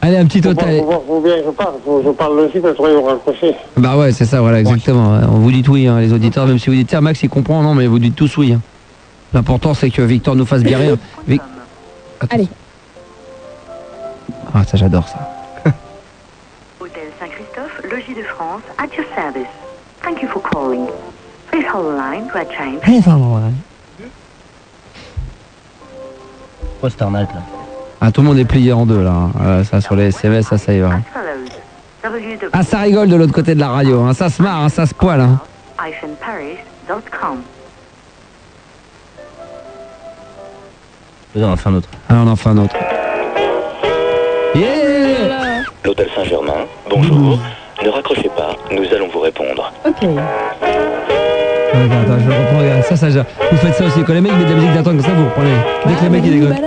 Allez, un petit hôtel. Faut bien que je parle aussi parce qu'ils vont raccrocher. Bah ouais, c'est ça, voilà, exactement. On vous dit oui, hein, les auditeurs, même si vous dites tiens, Max, il comprend, non, mais vous dites tous oui. Hein. L'important, c'est que Victor nous fasse bien rire. Allez. Ah, ça, j'adore ça. Hôtel Saint-Christophe, Logis de France, at your service. Thank you for calling. Please hold the line to a change. Quoi cette arnaque là? Ah, tout le monde est plié en deux là. Ça sur les SMS, ça y va. Ah, ça rigole de l'autre côté de la radio. Hein. Ça se marre, hein, ça se poile. Hein. Paris.com. On en fait un autre. Ah, on en fait un autre. Yeah. L'hôtel Saint-Germain, bonjour. Ne raccrochez pas, nous allons vous répondre. Ok. Attends, je le reprends. Regarde. Ça, vous faites ça aussi. Quand les mecs mettent de la musique d'attente comme ça, vous reprenez. Dès que les mecs ils dégoûtent.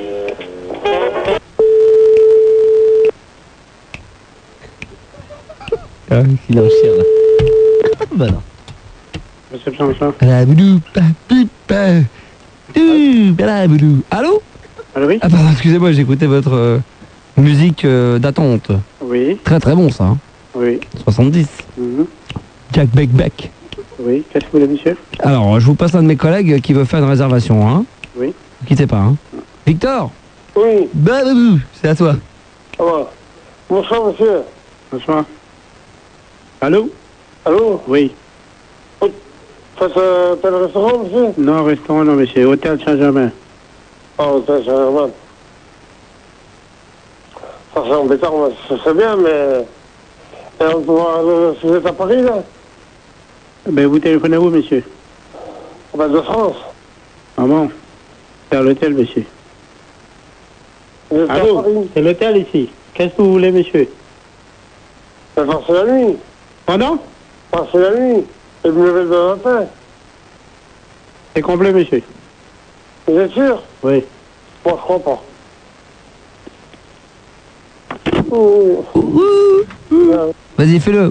Ah, il a un chien là. Bah non. Réception, ça. Allô? Allô, oui? Ah, pardon, excusez-moi, j'écoutais votre musique d'attente. Oui. Très très bon ça. Hein. Oui. 70. Jack Beck. Oui. Qu'est-ce que vous voulez, monsieur? Alors, je vous passe un de mes collègues qui veut faire une réservation. Hein. Oui. Ne quittez pas. Hein. Victor? Oui. C'est à toi. Ah bon. Bonsoir, monsieur. Bonsoir. Allô? Allô? Oui. Faites tel restaurant, monsieur? Non, restaurant, non, monsieur. Hôtel Saint-Germain. Ah, Hôtel Saint-Germain. Ça, c'est embêtant, moi, c'est bien, mais... Et on peut voir, vous êtes à Paris, là? Ben, vous téléphonez à vous, monsieur? Ben, de France. Ah bon? C'est à l'hôtel, monsieur. Allô? C'est l'hôtel, ici. Qu'est-ce que vous voulez, monsieur? Ben, passer la nuit. Pardon? Passer la nuit. Et me lever demain matin. C'est complet, monsieur. Vous êtes sûr? Oui. Moi, je crois pas. Vas-y, fais-le.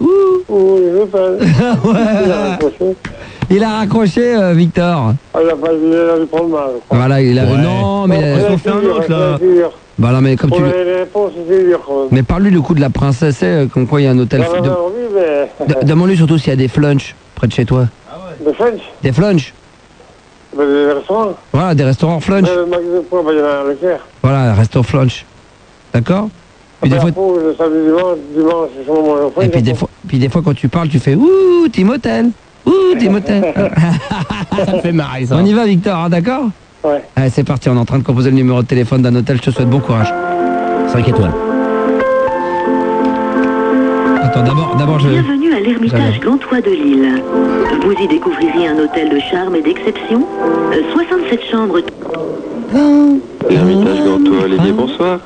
Il a raccroché, Victor. Ah, il a dû prendre mal. Voilà, il a... Ouais. Non, mais... On fait un autre, là. Bah non, mais comme tu... Les réponses, c'est dur, quand même. Mais parle-lui du coup de la princesse, comme quoi il y a un hôtel... Demande-lui surtout s'il y a des flunchs près de chez toi. Ah ouais. Des flunchs? Des flunchs. Des restaurants? Voilà, des restaurants flunch. Le magasin de poids, il y en a à Leclerc. Voilà, resto flunch. D'accord? Puis des fois... Le samedi, dimanche, c'est sûrement mon enfant. Et puis des fois quand tu parles, tu fais ouh, Timothée. Ouh, Timothée. Ça me fait marrer ça. On y va, Victor, hein, d'accord? Ouais. Allez, c'est parti, on est en train de composer le numéro de téléphone d'un hôtel, je te souhaite bon courage. 5 étoiles. Attends, d'abord je... Bienvenue à l'Ermitage Gantois de Lille. Vous y découvrirez un hôtel de charme et d'exception. 67 chambres. L'Ermitage Gantois, Olivier, bonsoir.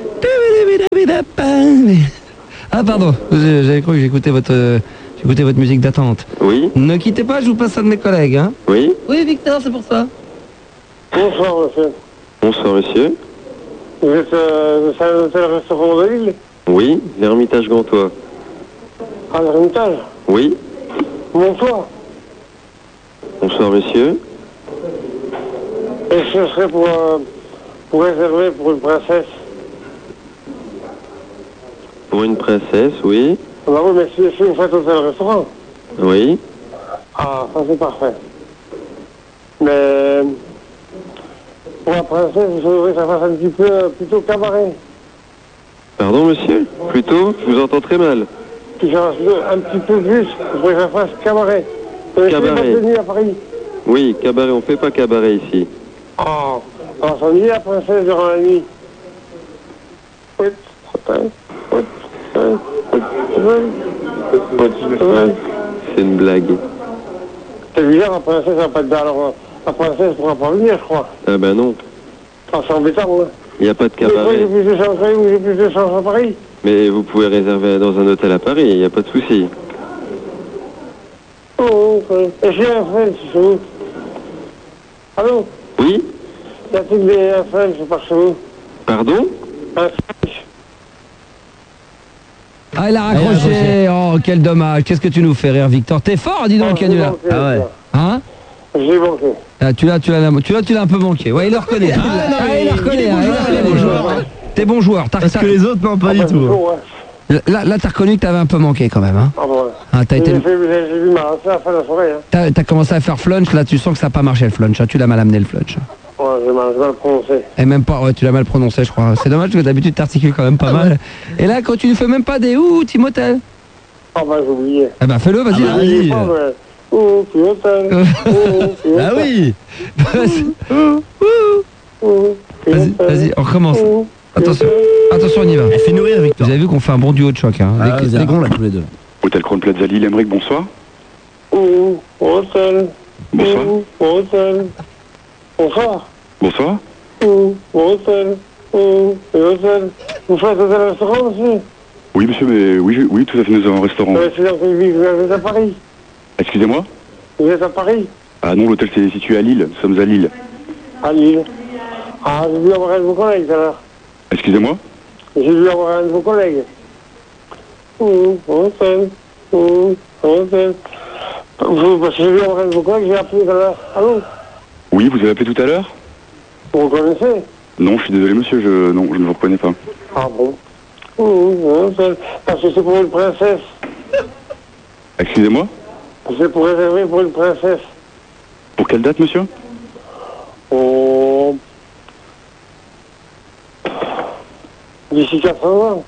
Ah pardon, j'avais cru que j'écoutais votre musique d'attente. Oui. Ne quittez pas, je vous passe un de mes collègues. Hein. Oui. Oui, Victor, c'est pour ça. Bonsoir, monsieur. Bonsoir, monsieur. Vous êtes c'est un hôtel-restaurant de Lille? Oui, l'Ermitage Gantois. Ah, l'Ermitage? Oui. Bonsoir. Bonsoir, monsieur. Et ce serait pour réserver pour une princesse? Pour une princesse, oui. Ah bah oui, mais si vous faites hôtel-restaurant? Oui. Ah, ça c'est parfait. Mais... Pour la princesse, il faudrait que ça fasse un petit peu plutôt cabaret. Pardon, monsieur? Plutôt, je vous entends très mal. Puis ça fasse un petit peu plus, il faudrait que ça fasse cabaret. Cabaret. À Paris. Oui, cabaret, on fait pas cabaret ici. Ah, alors ça me dit la princesse durant la nuit. C'est une blague. C'est bizarre, la princesse va pas être alors, la princesse pourra pas venir, je crois. Ah ben non. Ah, c'est embêtant, ouais. Il n'y a pas de cabaret. J'ai plus de chance à Paris ou j'ai plus de chance à Paris. Mais vous pouvez réserver dans un hôtel à Paris, il n'y a pas de souci. Oh, ok. Et j'ai un French, c'est où? Allô? Oui? Y a-t-il un French par chez vous? Pardon? Un French. Ah, il a raccroché. Oh, quel dommage. Qu'est-ce que tu nous fais rire, Victor? T'es fort, dis donc, canular. Ah ouais. Hein? J'ai manqué. Ah, tu l'as un peu manqué. Ouais, il le reconnaît. Il le reconnaît. T'es bon joueur. Parce que les autres, non, pas du tout. Toujours, ouais. Là, t'as reconnu que t'avais un peu manqué quand même. Hein. Ah bon. Ah, J'ai vu ma race à la fin de la soirée. Hein. T'as commencé à faire flunch, là tu sens que ça n'a pas marché le flunch. Hein. Tu l'as mal amené le flunch. Ouais, j'ai mal prononcé. Et même pas, ouais, tu l'as mal prononcé, je crois. C'est dommage parce que d'habitude t'articules quand même pas mal. Et là, quand tu ne fais même pas des ouh, Timothée. Ah bah j'ai oublié. Eh ben fais-le, vas-y. Vas-y. Ouh, Timothée. Ah oui. Vas-y, on recommence. Attention, on y va. Elle fait nourrir, Victor. Vous avez vu qu'on fait un bon duo de choc. Hein. Ah, vous êtes bons là tous les deux. Hôtel Crown Plaza Lille, Emmerich, bonsoir. Hôtel. Bonsoir. Hôtel. Bonsoir. Bonsoir. Hôtel. Hôtel. Vous faites hôtel-restaurant aussi? Oui, monsieur, mais oui, tout à fait, nous avons un restaurant. C'est-à-dire que vous êtes à Paris? Excusez-moi? Vous êtes à Paris? Ah non, l'hôtel c'est situé à Lille. Nous sommes à Lille. À Lille. Ah, j'ai dû avoir un de vos collègues tout à l'heure. Excusez-moi? J'ai dû avoir un de vos collègues. Hôtel. Hôtel. Parce que j'ai dû avoir un de vos collègues, j'ai appelé tout à l'heure. Allô? Oui, vous avez appelé tout à l'heure? Vous reconnaissez? Non, je suis désolé, monsieur, je ne vous reconnais pas. Ah bon? Parce que c'est pour une princesse. Excusez-moi? C'est pour réserver pour une princesse. Pour quelle date, monsieur? Oh. D'ici 400 ans.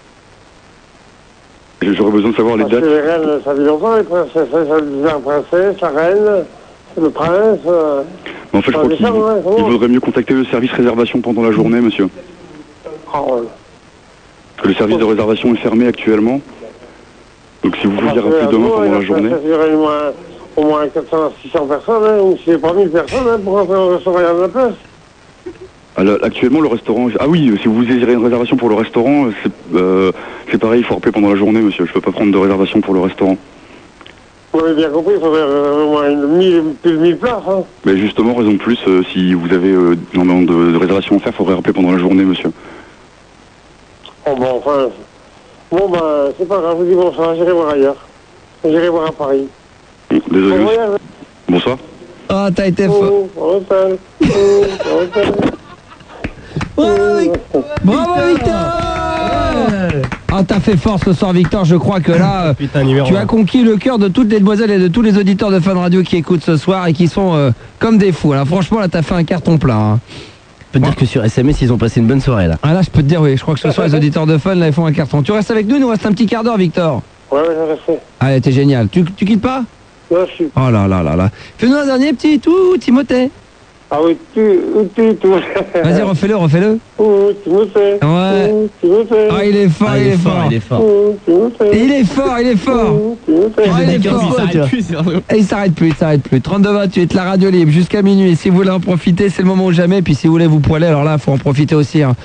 J'aurais besoin de savoir les Parce dates. que les reines, ça vit longtemps, les princesses. Ça dit la princesse, la reine, le prince. Mais en fait, je crois qu'il vaudrait mieux contacter le service réservation pendant la journée, monsieur. Ah ouais. Parce que le service de réservation est fermé actuellement. Donc si vous voulez rappeler demain pendant la journée... Il y aurait au moins 400 à 600 personnes, hein, ou si c'est pas 1000 personnes, hein, pour rentrer au restaurant, il y a de la place. Alors, actuellement, le restaurant... Ah oui, si vous désirez une réservation pour le restaurant, c'est pareil, il faut rappeler pendant la journée, monsieur. Je peux pas prendre de réservation pour le restaurant. Vous avez bien compris, il faudrait au moins plus de 1000 places. Hein. Mais justement, raison de plus, si vous avez énormément de réservations à faire, il faudrait rappeler pendant la journée, monsieur. Oh bon, enfin... Bon ben, c'est pas grave, je vous dis bonsoir, j'irai voir ailleurs. J'irai voir à Paris. Désolé, Bon monsieur. voyage. Bonsoir. Ah, t'as été fort. Hôtel. Hôtel. Bravo, Victor. Ah, t'as fait fort ce soir, Victor. Je crois que là, Putain, tu as conquis le cœur de toutes les demoiselles et de tous les auditeurs de Fun Radio qui écoutent ce soir et qui sont comme des fous. Alors franchement, là, t'as fait un carton plein. Hein. Je peux te dire que sur SMS, ils ont passé une bonne soirée là. Ah là, je peux te dire, oui. Je crois que ce soir, les auditeurs de Fun, là, ils font un carton. Tu restes avec nous, il nous reste un petit quart d'heure, Victor. Ouais, je reste. Allez, t'es génial. Tu quittes pas? Non, je suis... Oh là là là là. Fais-nous un dernier petit tout, Timothée. Ah oui, tu... Vas-y, refais-le. Timothée. Ouais. Timothée. Ah, il est fort, Ah, il est fort. Il est fort. Il est fort. Ah, il est fort. Et il s'arrête plus. 32-28, la radio libre jusqu'à minuit. Si vous voulez en profiter, c'est le moment ou jamais. Puis si vous voulez vous poiler, alors là, il faut en profiter aussi. Hein.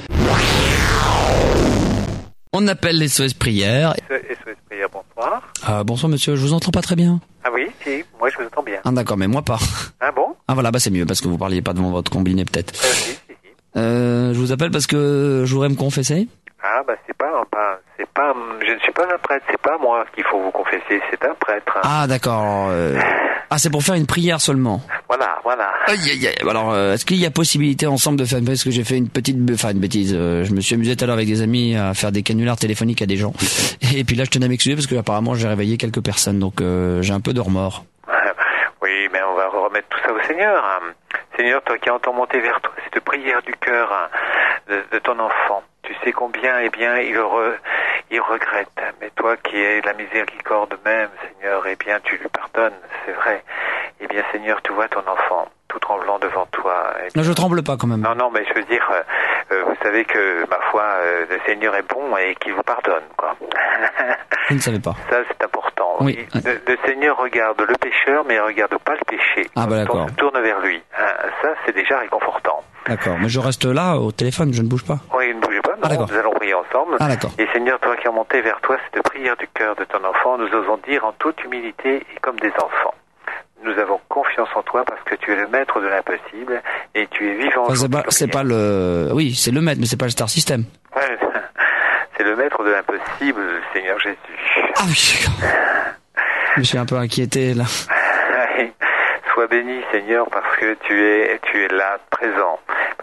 On appelle les SOS Prières. SOS Prières, bonsoir. Bonsoir monsieur, je vous entends pas très bien. Ah oui, si, moi je vous entends bien. Ah d'accord, mais moi pas. Ah bon? Ah voilà, bah c'est mieux parce que vous parliez pas devant votre combiné peut-être. Si. Je vous appelle parce que je voudrais me confesser. Ah bah c'est pas, je ne suis pas un prêtre, c'est pas moi qu'il faut vous confesser, c'est un prêtre. Ah d'accord. Ah c'est pour faire une prière seulement. Voilà. Aïe aïe aïe. Alors est-ce qu'il y a possibilité ensemble de faire une... Parce que j'ai fait une bêtise. Je me suis amusé tout à l'heure avec des amis à faire des canulars téléphoniques à des gens. Et puis là je tenais à m'excuser parce que apparemment j'ai réveillé quelques personnes, donc j'ai un peu de remords. Oui, mais on va remettre tout ça au Seigneur. Seigneur, toi qui entends monter vers toi cette prière du cœur de ton enfant, tu sais combien, il regrette. Mais toi qui es la miséricorde même, Seigneur, bien tu lui pardonnes, c'est vrai. Bien, Seigneur, tu vois ton enfant, tout tremblant devant toi. Non, je tremble pas quand même. Non, mais je veux dire, vous savez que, ma foi, le Seigneur est bon et qu'il vous pardonne, quoi. Je ne savais pas. Ça, c'est important. Oui. Le Seigneur regarde le pécheur, mais il ne regarde pas le péché. Ah bah d'accord. On se tourne vers lui. Ça, c'est déjà réconfortant. D'accord, mais je reste là, au téléphone, je ne bouge pas. Oui, ne bougez pas, non, nous allons prier ensemble. Ah d'accord. Et Seigneur, toi qui as monté vers toi cette prière du cœur de ton enfant, nous osons dire en toute humilité et comme des enfants. Nous avons confiance en toi parce que tu es le maître de l'impossible et tu es vivant. Enfin, c'est pas le... Oui, c'est le maître, mais c'est pas le star system. Ouais, c'est le maître de l'impossible, Seigneur Jésus. Ah oui, je suis un peu inquiété là. Sois béni, Seigneur, parce que tu es là, présent.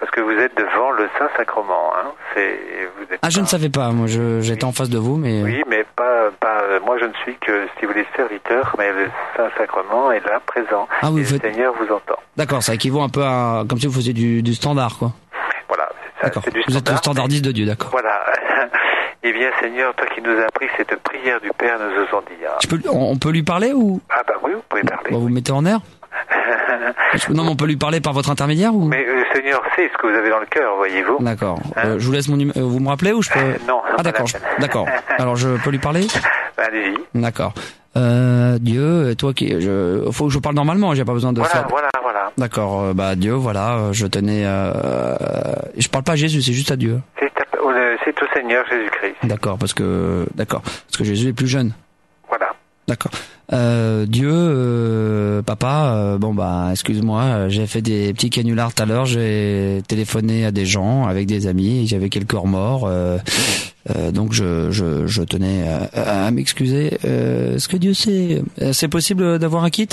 parce que vous êtes devant le Saint-Sacrement. Hein. Je ne savais pas. Moi, j'étais en face de vous, mais... Oui, mais pas. Moi, je ne suis que, si vous voulez, serviteur, mais le Saint-Sacrement est là, présent. Ah oui, le Seigneur vous entend. D'accord, ça équivaut un peu à... Comme si vous faisiez du standard, quoi. Voilà, c'est ça. D'accord. C'est du vous êtes le standardiste de Dieu, d'accord. Voilà. Eh bien, Seigneur, toi qui nous as appris cette prière du Père, nous osons dire. On peut lui parler ou... Ah bah oui, vous pouvez parler. Vous mettez en air. Non, mais on peut lui parler par votre intermédiaire ou... Mais le Seigneur sait ce que vous avez dans le cœur, voyez-vous. D'accord. Je vous laisse mon numéro. Vous me rappelez ou je peux... Non. Ah d'accord. D'accord. Alors je peux lui parler. Allez-y. D'accord. Dieu, toi qui... Faut que je parle normalement, j'ai pas besoin de... Voilà. D'accord. Dieu, voilà, je tenais... Je parle pas à Jésus, c'est juste à Dieu. C'est au Seigneur Jésus-Christ. D'accord, parce que Jésus est plus jeune. Voilà. D'accord. Dieu, papa, excuse-moi, j'ai fait des petits canulars tout à l'heure, j'ai téléphoné à des gens avec des amis, j'avais quelques remords, donc je tenais à m'excuser. Est-ce que Dieu sait, c'est possible d'avoir un kit?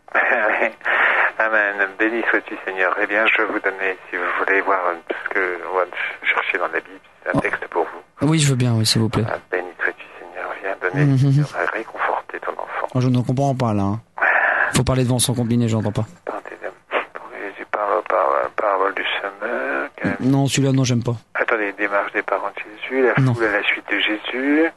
Amen. Béni sois-tu, Seigneur. Eh bien, je vais vous donner, si vous voulez voir, parce que on va chercher dans la Bible, c'est un texte pour vous. Oui, je veux bien, oui, s'il vous plaît. Béni sois-tu, Seigneur. Viens donner, Seigneur, à réconforter ton enfant. Je ne comprends pas, là. Faut parler devant son combiné, j'entends pas. Jésus parole du semeur. Non, celui-là, non, j'aime pas. Attendez, démarche des parents de Jésus, la foule à la suite de Jésus.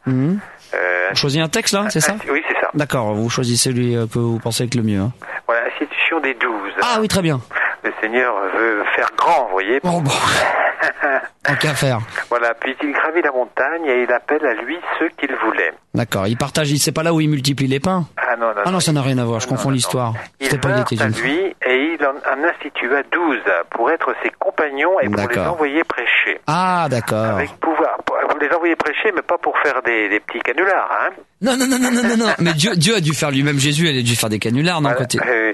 Vous choisissez un texte, là, c'est ça? Oui, c'est ça. D'accord, vous choisissez celui que vous pensez être le mieux. Hein. Voilà, institution des 12. Ah oui, très bien. Le Seigneur veut faire grand, vous voyez. Oh, bon. Tant qu'à faire. Voilà, puis il gravit la montagne et il appelle à lui ceux qu'il voulait. D'accord, il partage, c'est pas là où il multiplie les pains? Non, ça n'a rien à voir, je confonds l'histoire. Il vint à lui et il en institua 12 pour être ses compagnons et pour les envoyer prêcher. Ah, d'accord. Avec pouvoir. Pour les envoyer prêcher, mais pas pour faire des petits canulars, hein. Non. Mais Dieu a dû faire lui-même, Jésus, il a dû faire des canulars, non?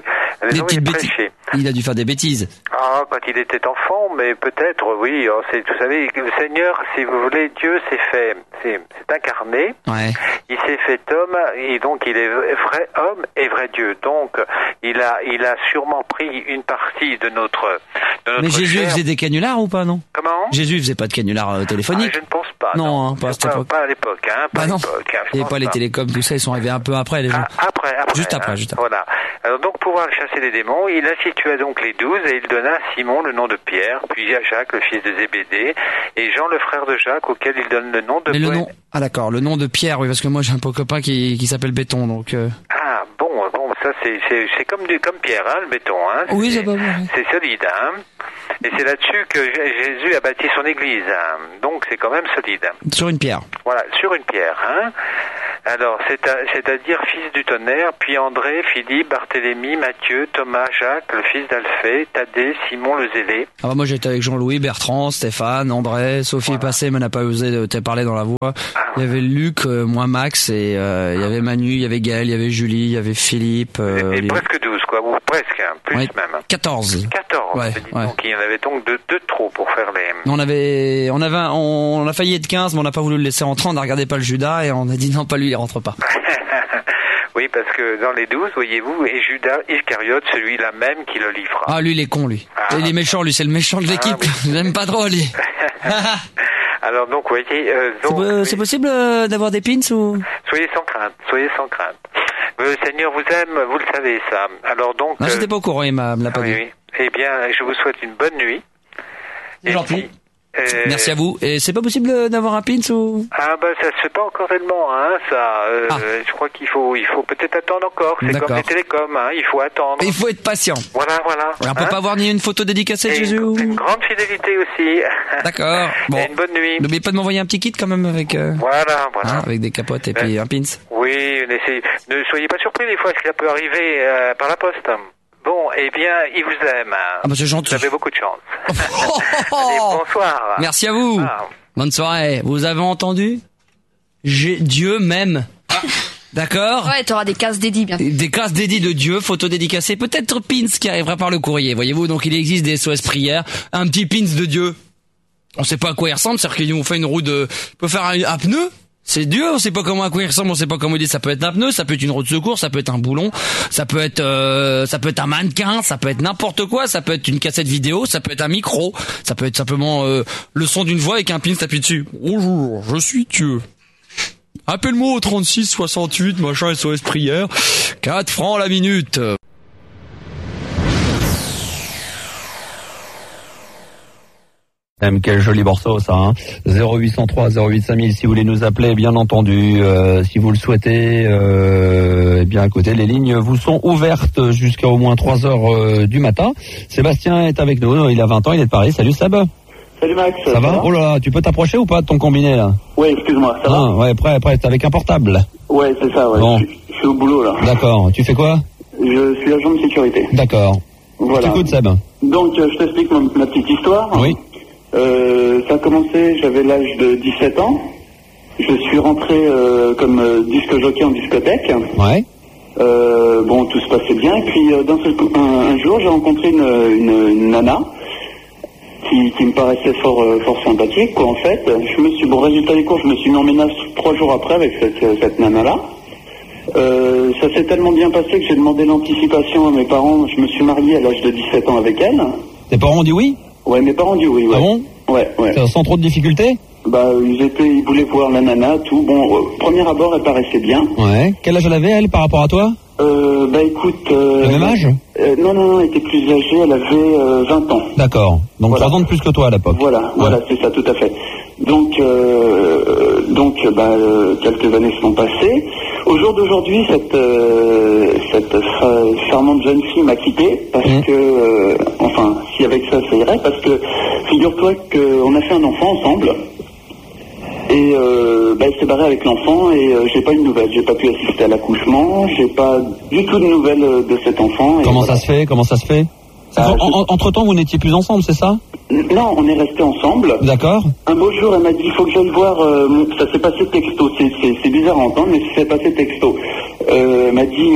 Des petites bêtises. Il a dû faire des bêtises. Ah, quand il était enfant, mais peut-être, oui. Vous savez, le Seigneur, si vous voulez, Dieu c'est incarné. Ouais. Il s'est fait homme, et donc il est vrai homme et vrai Dieu. Donc, il a sûrement pris une partie de notre Mais Jésus faisait des canulars ou pas, non? Comment? Jésus faisait pas de canulars téléphoniques? Je ne pense pas. Non, pas à cette époque. Pas à l'époque, hein. Pas à l'époque. Il n'y avait pas les télécoms, tout ça, ils sont arrivés un peu après, les gens. Après. Juste après. Voilà. Alors donc, pour pouvoir chasser les démons, il institua donc les 12 et il donna à Simon le nom de Pierre, puis à Jacques, le fils de Zébédée, et Jean, le frère de Jacques, auquel il donne le nom de... Mais le nom... Ah d'accord, le nom de Pierre, oui, parce que moi j'ai un peu copain qui s'appelle Béton, donc... Ah, bon, ça c'est comme Pierre, hein, le béton, hein. Oui, c'est pas vrai. C'est solide, hein. Et c'est là-dessus que Jésus a bâti son église, hein. Donc c'est quand même solide. Sur une pierre. Voilà, sur une pierre, hein. Alors, c'est-à-dire fils du tonnerre, puis André, Philippe, Barthélemy, Matthieu, Thomas, Jacques, le fils d'Alphée, Thaddée, Simon le Zélé. Ah bah moi j'étais avec Jean-Louis, Bertrand, Stéphane, André, Sophie est passée mais n'a pas osé de te parler dans la voix. Il y avait Luc, moi Max, et il y avait Manu, il y avait Gaël, il y avait Julie, il y avait Philippe. Et presque 12 quoi, ou presque, hein, plus même. 14. 14, ouais. Donc il y en avait donc deux de trop pour faire les... On a failli être 15 mais on n'a pas voulu le laisser rentrer, on n'a regardé pas le Judas et on a dit non pas lui, il rentre pas. Oui, parce que dans les 12, voyez-vous, et Judas Iscariote, celui-là même qui le livra. Ah, lui, il est con, lui. Il est méchant, lui, c'est le méchant de l'équipe. Oui. Je l'aime pas trop, lui. Alors, donc, vous voyez... c'est possible d'avoir des pins ou... Soyez sans crainte. Le Seigneur vous aime, vous le savez, ça. Alors, donc... Non, j'étais pas au courant, il me l'a pas dit. Oui. Eh bien, je vous souhaite une bonne nuit. C'est gentil. Merci à vous. Et c'est pas possible d'avoir un pins ou... Ah bah ça se fait pas encore tellement, hein, ça. Je crois qu'il faut peut-être attendre encore. C'est comme les télécoms, hein, il faut attendre. Il faut être patient. Voilà. On peut pas avoir ni une photo dédicacée de Jésus une grande fidélité aussi. D'accord. Bon. Et une bonne nuit. N'oubliez pas de m'envoyer un petit kit quand même avec... Voilà. Hein, avec des capotes et puis un pins. Oui, ne soyez pas surpris des fois, ce qui peut arriver par la poste. Bon, eh bien, il vous aime. Ah bah c'est gentil. Vous avez beaucoup de chance. Allez, bonsoir. Merci à vous. Bonne soirée. Vous avez entendu? Dieu m'aime. D'accord? Ouais, t'auras des cases dédiées bien. Des cases dédiées de Dieu, photo dédicacée, peut-être pins qui arrivera par le courrier, voyez-vous. Donc il existe des SOS prières, un petit pins de Dieu. On sait pas à quoi il ressemble, c'est-à-dire qu'ils ont fait une roue de... On peut faire un pneu? C'est dur, on sait pas comment à quoi il ressemble, on sait pas comment il est. Ça peut être un pneu, ça peut être une roue de secours, ça peut être un boulon, ça peut être un mannequin, ça peut être n'importe quoi, ça peut être une cassette vidéo, ça peut être un micro, ça peut être simplement le son d'une voix avec un pin tapis dessus. Bonjour, je suis Dieu. Appelle-moi au 36 68 machin SOS prière. 4 francs la minute. Quel joli morceau ça, hein. 0803 08 5000 si vous voulez nous appeler, bien entendu, si vous le souhaitez, eh bien écoutez, les lignes vous sont ouvertes jusqu'à au moins 3 heures du matin. Sébastien est avec nous, il a 20 ans, il est de Paris. Salut Seb. Salut Max. Ça va? Oh là là, tu peux t'approcher ou pas de ton combiné là? Ouais, excuse-moi, ça va? Ouais, prêt, t'es avec un portable. Ouais, c'est ça, ouais. Bon. Je suis au boulot là. D'accord, tu fais quoi? Je suis agent de sécurité. D'accord. Voilà. Je t'écoute Seb. Donc je t'explique ma petite histoire. Oui. Ça a commencé, j'avais l'âge de 17 ans. Je suis rentré comme disque jockey en discothèque. Ouais. Bon, tout se passait bien. Et puis d'un seul coup, un jour, j'ai rencontré une nana qui me paraissait fort sympathique, quoi, en fait. Résultat des cours, je me suis mis en ménage 3 jours après avec cette nana-là. Ça s'est tellement bien passé que j'ai demandé l'anticipation à mes parents. Je me suis marié à l'âge de 17 ans avec elle. Tes parents ont dit oui? Ouais, mes parents ont dit oui, ouais. Ah bon? Ouais. Sans trop de difficultés? Bah, ils voulaient voir la nana, tout. Bon, premier abord, elle paraissait bien. Ouais. Quel âge elle avait, elle, par rapport à toi? Bah, écoute... Le même âge? Non, elle était plus âgée, elle avait 20 ans. D'accord. Donc voilà. 3 ans de plus que toi à l'époque. Voilà, c'est ça, tout à fait. Donc, quelques années se sont passées. Au jour d'aujourd'hui, cette charmante jeune fille m'a quitté parce que, si avec ça irait, parce que figure-toi qu'on a fait un enfant ensemble. Et elle s'est barrée avec l'enfant et j'ai pas eu de nouvelles. J'ai pas pu assister à l'accouchement, j'ai pas du tout de nouvelles de cet enfant. Comment ça se fait? Entre-temps, vous n'étiez plus ensemble, c'est ça? Non, on est restés ensemble. D'accord. Un beau jour, elle m'a dit, il faut que j'aille voir... ça s'est passé texto, c'est bizarre à entendre, mais ça s'est passé texto. Elle m'a dit...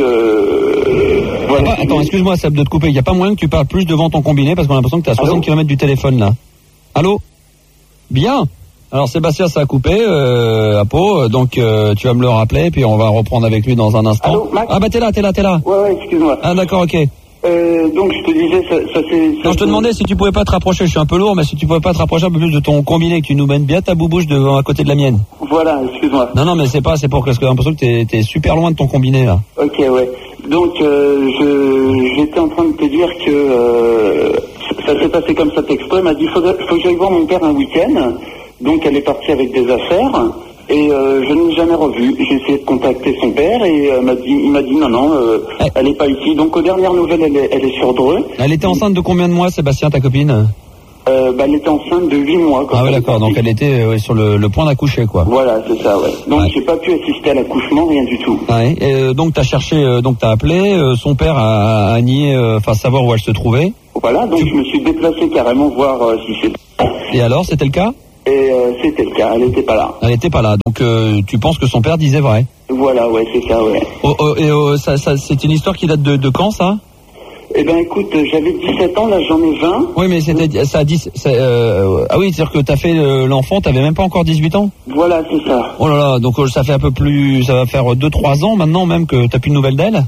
voilà. Attends, excuse-moi, Seb, de te couper. Il n'y a pas moyen que tu parles plus devant ton combiné, parce qu'on a l'impression que tu es à 60 km du téléphone, là. Allô? Bien. Alors, Sébastien, ça a coupé, à Pau, donc tu vas me le rappeler, puis on va reprendre avec lui dans un instant. Allô, Max? Ah bah t'es là. Ouais, excuse-moi. Ah d'accord, ok. Donc je te disais, ça c'est... Non, je te demandais si tu pouvais pas te rapprocher, je suis un peu lourd, mais si tu pouvais pas te rapprocher un peu plus de ton combiné, que tu nous mènes bien ta boubouche devant à côté de la mienne. Voilà, excuse-moi. Non, mais c'est pour que j'ai l'impression que t'es super loin de ton combiné là. Ok, ouais. Donc j'étais en train de te dire que ça s'est passé comme ça texto. Elle m'a dit, faut que j'aille voir mon père un week-end. Donc elle est partie avec des affaires. Et je ne l'ai jamais revu. J'ai essayé de contacter son père et il m'a dit non, elle n'est pas ici. Donc aux dernières nouvelles, elle est sur Dreux. Elle était enceinte de combien de mois, Sébastien, ta copine? Elle était enceinte de 8 mois. Ah ouais, d'accord, donc elle était sur le point d'accoucher, quoi. Voilà, c'est ça, ouais. Donc j'ai pas pu assister à l'accouchement, rien du tout. Ouais, donc t'as cherché, donc t'as appelé, son père a nié, savoir où elle se trouvait. Voilà, donc je me suis déplacé carrément voir si c'était... Et alors, c'était le cas? Et c'était le cas, elle n'était pas là. Elle n'était pas là, donc tu penses que son père disait vrai? Voilà, ouais, c'est ça, ouais. C'est une histoire qui date de quand, ça? Eh ben écoute, j'avais 17 ans, là j'en ai 20. Oui, mais ça a dit... ah oui, c'est-à-dire que t'as fait l'enfant, t'avais même pas encore 18 ans? Voilà, c'est ça. Oh là là, donc ça fait un peu plus... Ça va faire 2-3 ans maintenant même que t'as plus de nouvelles d'elle?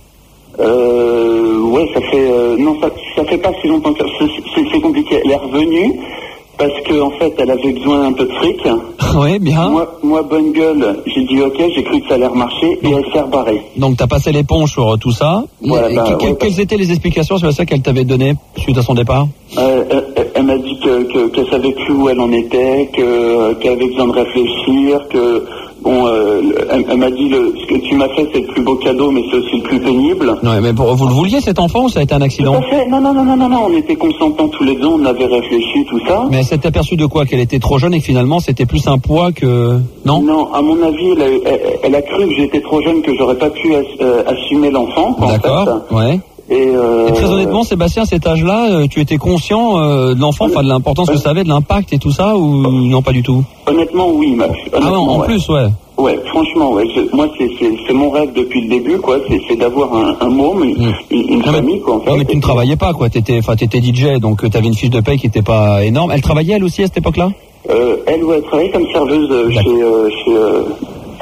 Ouais, ça fait... non, ça fait pas si longtemps que ça. C'est compliqué. Elle est revenue... Parce que en fait, elle avait besoin un peu de fric. Oui, bien. Moi, bonne gueule, j'ai dit ok, j'ai cru que ça allait remarcher et elle s'est rebarrée. Donc t'as passé l'éponge sur tout ça. Voilà, quelles étaient les explications sur ça qu'elle t'avait donné suite à son départ? Elle m'a dit qu'elle savait plus où elle en était, qu'elle avait besoin de réfléchir, que bon, elle m'a dit ce que tu m'as fait c'est le plus beau cadeau, mais c'est aussi le plus pénible. Ouais, mais vous le vouliez cet enfant ou ça a été un accident? Tout à fait. Non, on était consentants tous les deux, on avait réfléchi tout ça. Mais elle s'est aperçue de quoi? Qu'elle était trop jeune et que finalement c'était plus un poids que... Non, à mon avis, elle a cru que j'étais trop jeune, que j'aurais pas pu assumer l'enfant. D'accord, en fait. Ouais. Et très honnêtement, Sébastien, à cet âge-là, tu étais conscient de l'enfant, de l'importance que ça avait, de l'impact et tout ça, ou non, pas du tout? Honnêtement, oui, Max. Ah non, en plus, ouais. Ouais, franchement, ouais. Moi, c'est mon rêve depuis le début, quoi. C'est d'avoir un môme, une famille, quoi. En fait. Non, mais tu ne travaillais pas, quoi. T'étais DJ, donc t'avais une fiche de paye qui était pas énorme. Elle travaillait elle aussi à cette époque-là? Elle travaillait comme serveuse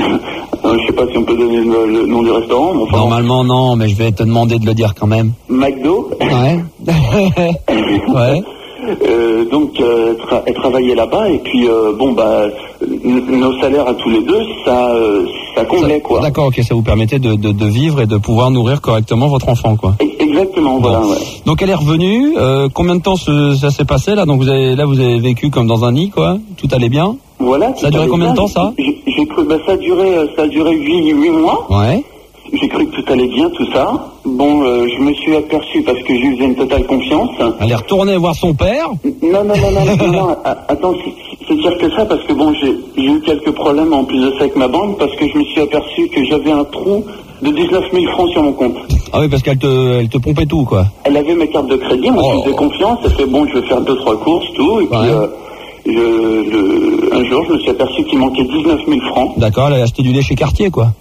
Je sais pas si on peut donner le nom du restaurant. Mais enfin, normalement non, mais je vais te demander de le dire quand même. McDo. Ouais. Ouais. Donc elle travaillait là-bas et puis nos salaires à tous les deux ça comblait quoi. D'accord, ok, ça vous permettait de vivre et de pouvoir nourrir correctement votre enfant quoi. Exactement, bon. Voilà. Ouais. Donc elle est revenue. Combien de temps ça s'est passé là? Donc vous avez vécu comme dans un nid quoi. Tout allait bien. Voilà. Ça a duré combien de temps ça? J'ai cru ça a duré 8 mois. Ouais. J'ai cru que tout allait bien, tout ça. Bon, je me suis aperçu parce que je lui faisais une totale confiance. Elle est retournée voir son père? Non. Attends, c'est pire que ça parce que bon, j'ai eu quelques problèmes en plus de ça avec ma banque parce que je me suis aperçu que j'avais un trou de 19 000 francs sur mon compte. Ah oui, parce qu'elle te pompait tout quoi. Elle avait mes cartes de crédit, moi je lui faisais confiance. Elle fait bon, je vais faire 2-3 courses, tout, et puis un jour, je me suis aperçu qu'il manquait 19 000 francs. D'accord, elle a acheté du lait chez Cartier, quoi.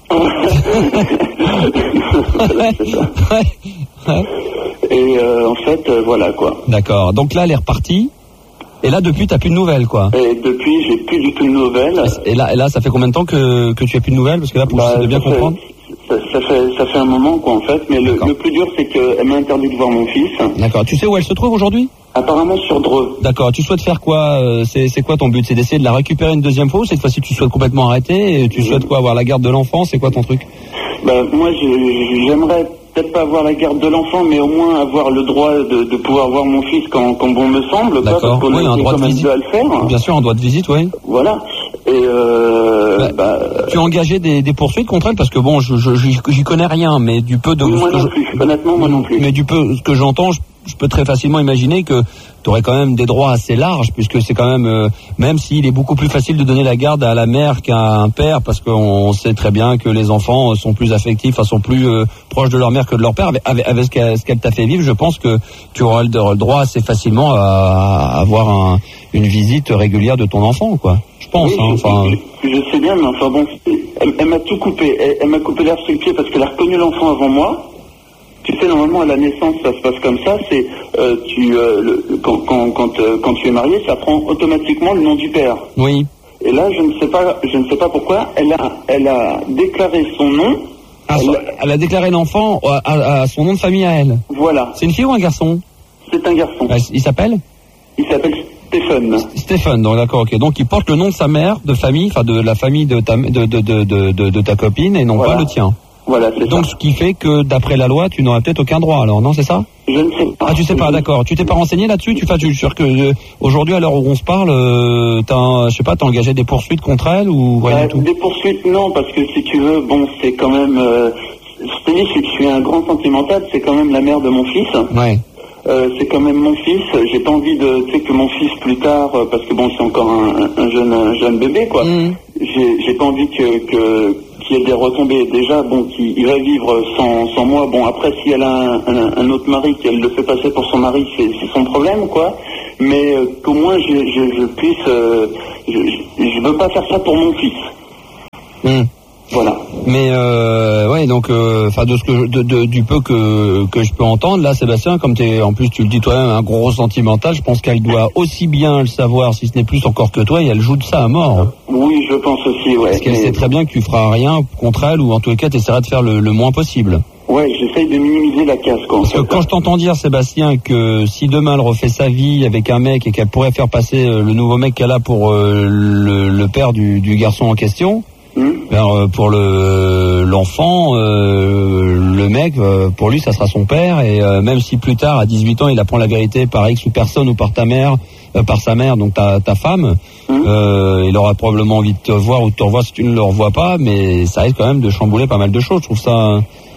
Voilà, c'est ça. Ouais. Et en fait, voilà, quoi. D'accord, donc là, elle est repartie. Et là, depuis, t'as plus de nouvelles, quoi. Et depuis, j'ai plus du tout de nouvelles. Et là, ça fait combien de temps que tu as plus de nouvelles? Parce que là, pour essayer de bien comprendre. Ça fait un moment, quoi, en fait. Mais le plus dur, c'est qu'elle m'a interdit de voir mon fils. D'accord. Tu sais où elle se trouve aujourd'hui? Apparemment sur Dreux. D'accord. Tu souhaites faire quoi? C'est quoi ton but? C'est d'essayer de la récupérer une deuxième fois ou cette fois-ci tu souhaites complètement arrêter? Et tu souhaites quoi? Avoir la garde de l'enfant? C'est quoi ton truc? Moi, j'aimerais peut-être pas avoir la garde de l'enfant, mais au moins avoir le droit de pouvoir voir mon fils quand bon me semble. D'accord. Parce qu'on un droit de visite. À le faire. Bien sûr, un droit de visite, oui. Voilà. Et tu as engagé des poursuites contre elle parce que bon, j'y connais rien, mais du peu de. Oui, moi non plus. Honnêtement, moi non plus. Mais du peu ce que j'entends, je peux très facilement imaginer que tu aurais quand même des droits assez larges, puisque c'est quand même s'il est beaucoup plus facile de donner la garde à la mère qu'à un père, parce qu'on sait très bien que les enfants sont plus affectifs, sont plus proches de leur mère que de leur père. Avec ce qu'elle t'a fait vivre, je pense que tu auras le droit assez facilement à avoir une visite régulière de ton enfant, quoi. Je pense. Oui, je sais bien, mais enfin bon, elle m'a tout coupé. Elle m'a coupé l'herbe sur le pied parce qu'elle a reconnu l'enfant avant moi. Tu sais, normalement, à la naissance, ça se passe comme ça. C'est quand tu es marié, ça prend automatiquement le nom du père. Oui. Et là, je ne sais pas pourquoi. Elle a déclaré son nom. Elle a déclaré l'enfant à son nom de famille à elle. Voilà. C'est une fille ou un garçon? C'est un garçon. Il s'appelle? Il s'appelle Stéphane. Stéphane, donc d'accord, ok. Donc il porte le nom de sa mère, de famille, de la famille de ta copine et non pas le tien. Voilà, c'est donc ça. Ce qui fait que d'après la loi, tu n'auras peut-être aucun droit alors, non, c'est ça? Je ne sais pas. Ah, tu sais pas, d'accord. Tu t'es pas renseigné là-dessus? Je suis sûr que aujourd'hui, à l'heure où on se parle, t'as engagé des poursuites contre elle ou rien du tout? Des poursuites, non, parce que si tu veux, bon, c'est quand même. Je suis un grand sentimental, c'est quand même la mère de mon fils. Ouais. C'est quand même mon fils. J'ai pas envie que mon fils plus tard, parce que bon, c'est encore un jeune bébé, quoi. J'ai pas envie qu'il y ait des retombées. Déjà, bon, qu'il va vivre sans moi. Bon, après, si elle a un autre mari, qu'elle le fait passer pour son mari, c'est son problème, quoi. Mais qu'au moins, je puisse. Je veux pas faire ça pour mon fils. Voilà. Mais ouais, donc de ce que du peu que je peux entendre là, Sébastien, comme en plus tu le dis toi-même, un gros sentimental, je pense qu'elle doit aussi bien le savoir, si ce n'est plus encore que toi, et elle joue de ça à mort. Oui, je pense aussi, ouais. Parce qu'elle sait très bien que tu feras rien contre elle, ou en tout cas tu essaieras de faire le moins possible. Ouais, j'essaye de minimiser la casse, quoi. Parce que quand je t'entends dire, Sébastien, que si demain elle refait sa vie avec un mec et qu'elle pourrait faire passer le nouveau mec qu'elle a pour le père du garçon en question. Alors, pour l'enfant, le mec, pour lui, ça sera son père, et même si plus tard, à 18 ans, il apprend la vérité par X ou personne ou par ta mère, par sa mère, donc ta femme, il aura probablement envie de te voir ou de te revoir si tu ne le revois pas, mais ça risque quand même de chambouler pas mal de choses. Je trouve ça.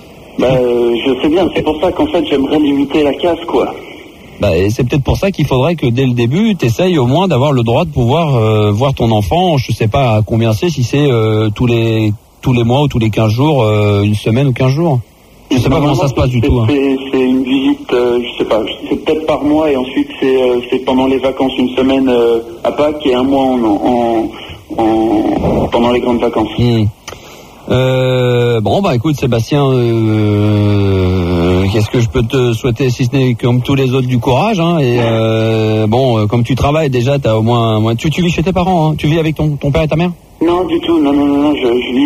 Je sais bien, c'est pour ça qu'en fait, j'aimerais limiter la casse, quoi. Et c'est peut-être pour ça qu'il faudrait que dès le début, tu essayes au moins d'avoir le droit de pouvoir voir ton enfant. Je sais pas à combien c'est, si c'est tous les mois ou tous les 15 jours, une semaine ou 15 jours. Je sais pas comment ça se passe du tout. C'est une visite, je sais pas, c'est peut-être par mois, et ensuite c'est pendant les vacances, une semaine à Pâques et un mois pendant les grandes vacances. Écoute Sébastien, qu'est-ce que je peux te souhaiter, si ce n'est comme tous les autres du courage, hein, et comme tu travailles déjà, t'as au moins tu vis chez tes parents, hein, tu vis avec ton père et ta mère? Non, du tout. Non.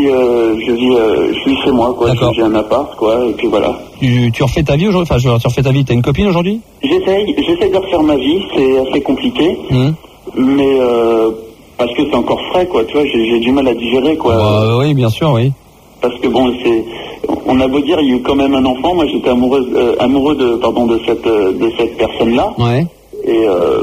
Je vis chez moi, quoi. J'ai un appart, quoi. Et puis voilà. Tu refais ta vie aujourd'hui? Enfin, tu refais ta vie. T'as une copine aujourd'hui? J'essaye de refaire ma vie. C'est assez compliqué. Mais parce que c'est encore frais, quoi. Tu vois, j'ai du mal à digérer, quoi. Oui, bien sûr, oui. Parce que bon, on a beau dire, il y a eu quand même un enfant. Moi, j'étais amoureux de cette personne-là. Ouais. Et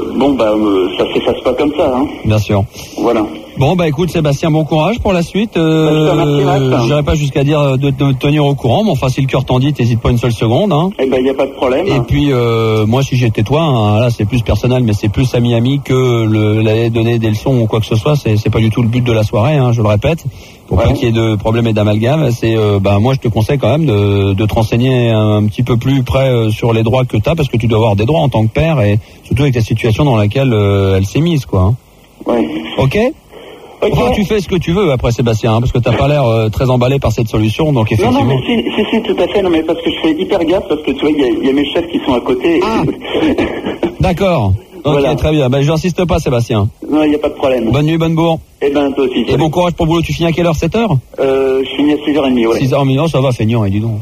ça s'efface pas comme ça, hein. Bien sûr. Voilà. Bon, écoute, Sébastien, bon courage pour la suite. Je te remercie, Max. J'irai pas jusqu'à dire de te tenir au courant, mais enfin, si le cœur t'en dit, t'hésites pas une seule seconde, hein. Eh ben, y a pas de problème. Et puis, moi, si j'étais toi, hein, là, c'est plus personnel, mais c'est plus ami que l'aller donner des leçons ou quoi que ce soit. C'est pas du tout le but de la soirée, hein, je le répète. Pour pas qu'il y ait de problème et d'amalgame, c'est moi je te conseille quand même de te renseigner un petit peu plus près sur les droits que tu as, parce que tu dois avoir des droits en tant que père, et surtout avec la situation dans laquelle elle s'est mise, quoi. Ouais. Ok. Enfin, tu fais ce que tu veux après, Sébastien, hein, parce que t'as pas l'air très emballé par cette solution, donc effectivement. Non, mais si, tout à fait. Non, mais parce que je fais hyper gaffe, parce que tu vois, il y a mes chefs qui sont à côté. Ah. D'accord. Ok, voilà. Très bien. Je n'insiste pas, Sébastien. Non, il n'y a pas de problème. Bonne nuit, bonne bourre. Eh ben, toi aussi. Et bon courage pour le boulot. Tu finis à quelle heure? 7h? Je finis à 6h30, ouais. 6h30, non, ça va, feignant, dis donc.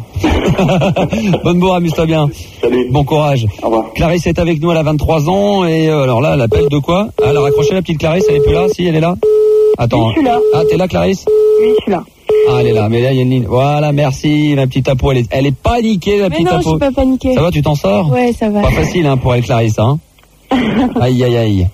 Bonne bourre, amuse-toi bien. Salut. Bon courage. Au revoir. Clarisse est avec nous, elle a 23 ans, et alors là, elle appelle de quoi? Ah, elle a raccroché la petite Clarisse, elle est plus là? Si, elle est là? Attends. Oui, je suis là. Ah, t'es là, Clarisse? Oui, je suis là. Ah, elle est là, mais là, il y a une ligne. Voilà, merci, la petite Apo, elle est paniquée, la petite Apo. Apo. Non, je suis pas paniquée. Ça va, tu t'en sors? Ouais, ça va. Pas facile, hein, pour elle, Clarisse, hein. Aïe.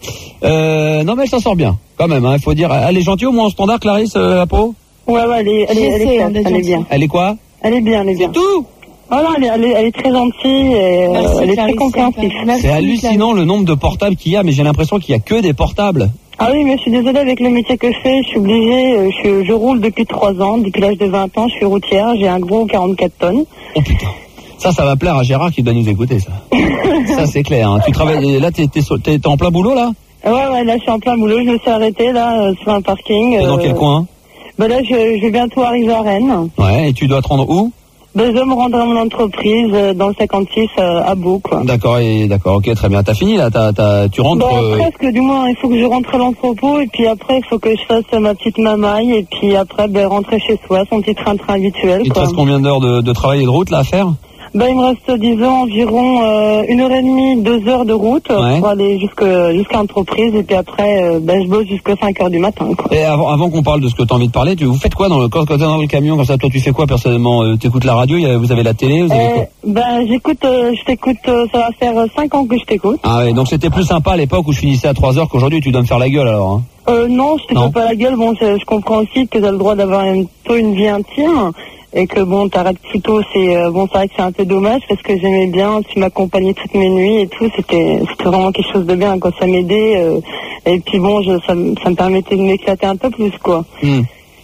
Non, mais elle s'en sort bien, quand même, hein, il faut dire. Elle est gentille au moins en standard, Clarisse, Apo? Ouais, elle est bien. Elle est quoi? Elle est bien. Tout? Voilà, elle est très gentille, et elle est très compréhensive. C'est hallucinant le nombre de portables qu'il y a, mais j'ai l'impression qu'il y a que des portables. Ah oui, mais je suis désolée, avec le métier que je fais, je suis obligée, je roule depuis 3 ans, depuis l'âge de 20 ans, je suis routière, j'ai un gros 44 tonnes. Oh putain. Ça va plaire à Gérard qui doit nous écouter, ça. Ça, c'est clair, hein. Tu travailles, là, t'es en plein boulot, là? Ouais, là, je suis en plein boulot, je me suis arrêtée, là, sur un parking. T'es dans quel coin? Là, je vais bientôt arriver à Rennes. Ouais, et tu dois te rendre où? Je dois me rendre à mon entreprise, dans le 56, à Beau, quoi. D'accord, ok, très bien. T'as fini, là? Tu rentres? Presque, du moins, il faut que je rentre à l'entrepôt, et puis après, il faut que je fasse ma petite mamaille, et puis après, rentrer chez soi, son petit train-train habituel, Il te reste combien d'heures de travail et de route, là, à faire? Il me reste, disons, environ 1h30, 2 heures de route pour aller jusqu'à l'entreprise, et puis après, je bosse jusqu'à 5h du matin, quoi. Et avant qu'on parle de ce que tu as envie de parler, vous faites quoi quand t'es dans le camion, comme ça? Toi, tu fais quoi personnellement? T'écoutes la radio? Vous avez la télé? Vous avez quoi? Je t'écoute, ça va faire 5 ans que je t'écoute. Ah ouais, donc c'était plus sympa à l'époque où je finissais à 3h qu'aujourd'hui, tu dois me faire la gueule alors, hein. Non, je te fais pas la gueule. Bon, je comprends aussi que tu as le droit d'avoir un peu une vie intime. Et que t'arrêtes plus tôt, c'est vrai que c'est un peu dommage, parce que j'aimais bien, tu m'accompagnais toutes mes nuits et tout, c'était vraiment quelque chose de bien, quoi. Ça m'aidait, et puis ça me permettait de m'éclater un peu plus, quoi. Ouais.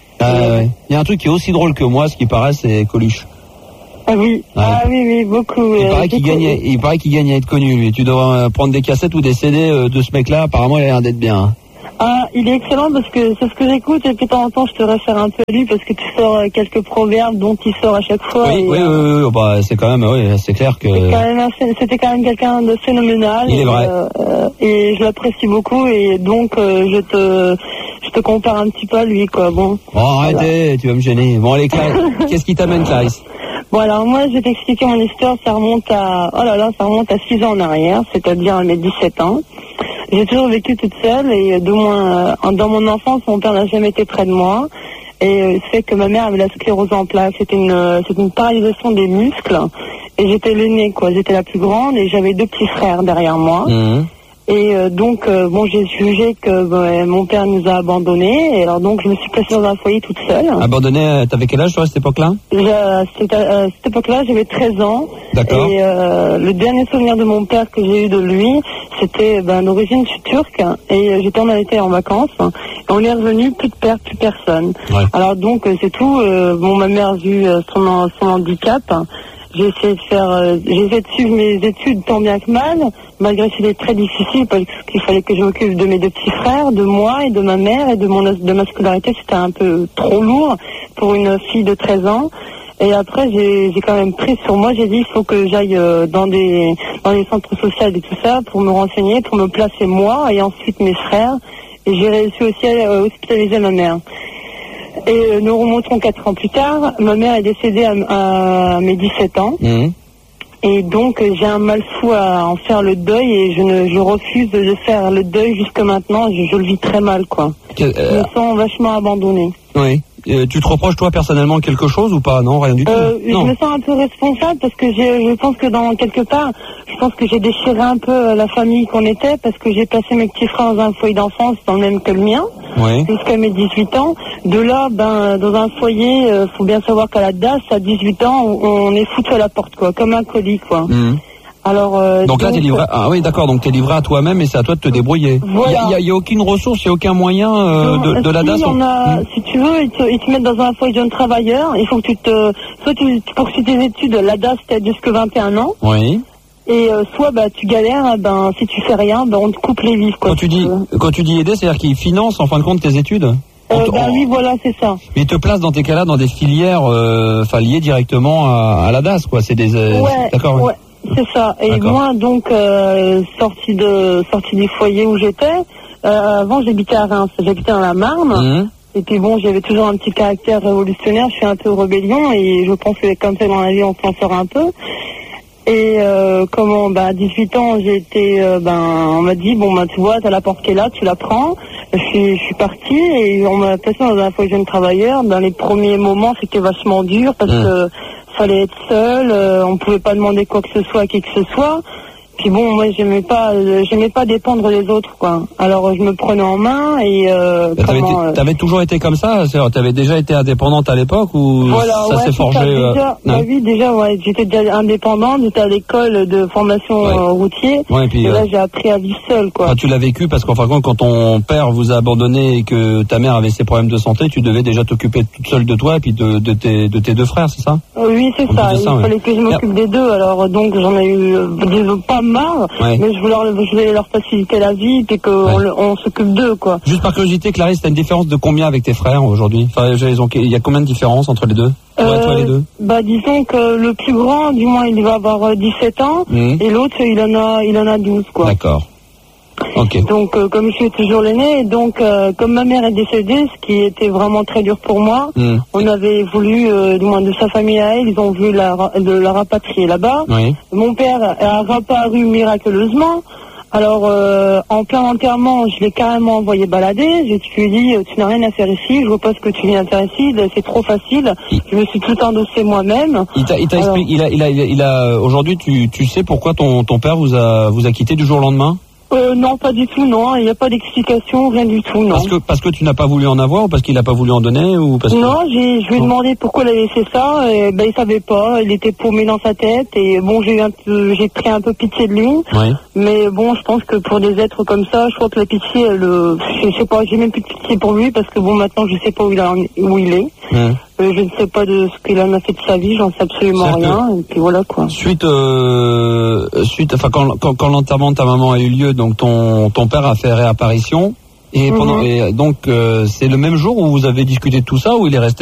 Il y a un truc qui est aussi drôle que moi, ce qui paraît, c'est Coluche. Ah oui, oui, beaucoup. Il paraît qu'il gagne à être connu, lui. Tu devrais prendre des cassettes ou des CD de ce mec-là, apparemment il a l'air d'être bien. Ah, il est excellent, parce que c'est ce que j'écoute, et puis de temps en temps je te réfère un peu à lui, parce que tu sors quelques proverbes dont il sort à chaque fois. Oui, c'est quand même, c'est clair que... C'était quand même quelqu'un de phénoménal. Il est vrai. Et je l'apprécie beaucoup, et donc je te compare un petit peu à lui, quoi. Bon, arrêtez, tu vas me gêner. Bon, allez, Clarisse, qu'est-ce qui t'amène, Clarisse? Bon, alors moi, je vais t'expliquer mon histoire, ça remonte à 6 ans en arrière, c'est-à-dire à mes 17 ans. J'ai toujours vécu toute seule, et dans mon enfance, mon père n'a jamais été près de moi. Et c'est fait que ma mère avait la sclérose en plaques. C'était une paralysation des muscles. Et j'étais l'aînée, quoi. J'étais la plus grande, et j'avais 2 petits frères derrière moi. Et j'ai jugé que mon père nous a abandonnés, et alors donc je me suis placée dans un foyer toute seule. Abandonnée, t'avais quel âge toi à cette époque-là? À cette époque-là, j'avais 13 ans. D'accord. Et le dernier souvenir de mon père que j'ai eu de lui, c'était d'origine, je suis turque, et j'étais en été en vacances, et on est revenu, plus de père, plus personne. Ouais. Alors donc c'est tout. Ma mère a vu son handicap. J'ai essayé de suivre mes études tant bien que mal, malgré que c'était très difficile, parce qu'il fallait que je m'occupe de mes 2 petits frères, de moi et de ma mère, et de ma scolarité. C'était un peu trop lourd pour une fille de 13 ans. Et après, j'ai quand même pris sur moi, j'ai dit, il faut que j'aille dans des centres sociaux et tout ça, pour me renseigner, pour me placer moi, et ensuite mes frères. et j'ai réussi aussi à hospitaliser ma mère. Et nous remontons 4 ans plus tard, ma mère est décédée à mes 17 ans. Et donc j'ai un mal fou à en faire le deuil et je refuse de faire le deuil jusque maintenant. Je le vis très mal, quoi. Je me sens vachement abandonnée. Oui. Tu te reproches toi personnellement quelque chose ou pas? Non, rien du tout. Je me sens un peu responsable parce que je pense que dans quelque part, je pense que j'ai déchiré un peu la famille qu'on était parce que j'ai placé mes petits frères dans un foyer d'enfance dans le même que le mien, jusqu'à mes 18 ans. De là, dans un foyer, faut bien savoir qu'à la DAS, à 18 ans, on est foutu à la porte, quoi, comme un colis, quoi. Alors, donc là, t'es livré. Ah oui, d'accord. Donc t'es livré à toi-même et c'est à toi de te débrouiller. Voilà. Il y a aucune ressource, il y a aucun moyen de la DAS. Si tu veux, ils te mettent dans un foyer de jeunes travailleurs. Il faut que soit tu poursuis tes études. La DAS t'aide jusque 21 ans. Oui. Et soit tu galères. Si tu fais rien, on te coupe les vis, quoi. Quand tu dis aider, c'est-à-dire qu'ils financent en fin de compte tes études. Oui, voilà, c'est ça. Mais ils te placent dans tes cas-là dans des filières, liées directement à la DAS, quoi. C'est des. D'accord. Ouais. C'est ça. Et moi, donc, sortie du foyer où j'étais, avant j'habitais à Reims, j'habitais dans la Marne. Et puis bon, j'avais toujours un petit caractère révolutionnaire, je suis un peu rébellion et je pense que comme ça dans la vie, on s'en sort un peu. Et à 18 ans, j'ai été, on m'a dit, tu vois, t'as la porte qui est là, tu la prends. Je suis partie et on m'a placé dans un foyer de jeunes travailleurs. Dans les premiers moments, c'était vachement dur parce que fallait être seul, on pouvait pas demander quoi que ce soit à qui que ce soit. Puis bon, moi j'aimais pas dépendre des autres, quoi. Alors je me prenais en main et t'avais toujours été comme ça? T'avais déjà été indépendante à l'époque ou ça s'est forgé? J'étais déjà indépendante, j'étais à l'école de formation routier. Et puis là j'ai appris à vivre seule, quoi. Tu l'as vécu parce qu'en fin de compte, quand ton père vous a abandonné et que ta mère avait ses problèmes de santé, tu devais déjà t'occuper toute seule de toi et puis de tes deux frères, c'est ça? Oui, c'est ça. Il fallait que je m'occupe des deux. Alors donc j'en ai eu pas marre, mais je voulais leur faciliter la vie et qu'on s'occupe d'eux, quoi. Juste par curiosité, Clarisse, t'as une différence de combien avec tes frères aujourd'hui? Il y a combien de différences entre les deux? Toi les deux? Disons que le plus grand, du moins, il va avoir 17 ans et l'autre, il en a 12, quoi. D'accord. Okay. Donc, comme je suis toujours l'aîné, donc comme ma mère est décédée, ce qui était vraiment très dur pour moi, on avait voulu, du moins de sa famille à elle, ils ont voulu la rapatrier là-bas. Mon père a reparu miraculeusement. Alors, en plein enterrement, je l'ai carrément envoyé balader. Je lui ai dit, tu n'as rien à faire ici, je vois pas ce que tu viens faire ici, c'est trop facile. Je me suis tout endossé moi-même. Il t'a expliqué, aujourd'hui, tu sais pourquoi ton père vous a quitté du jour au lendemain? Non, pas du tout, non. Il n'y a pas d'explication, rien du tout, non. Parce que tu n'as pas voulu en avoir ou parce qu'il n'a pas voulu en donner ou parce Non, je lui ai demandé pourquoi il avait fait ça. Et, il savait pas. Il était paumé dans sa tête. Et bon, j'ai pris un peu pitié de lui. Mais bon, je pense que pour des êtres comme ça, je crois que la pitié, je sais pas, j'ai même plus de pitié pour lui parce que bon, maintenant, je sais pas où il est. Je ne sais pas de ce qu'il en a fait de sa vie, j'en sais absolument rien. Et puis voilà, quoi. Quand l'enterrement de ta maman a eu lieu, donc ton père a fait réapparition et donc c'est le même jour où vous avez discuté de tout ça ou il est resté